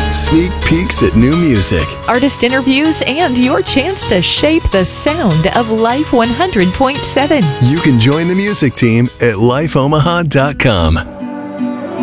sneak peeks at new music, artist interviews, and your chance to shape the sound of Life 100.7. you can join the music team at lifeomaha.com.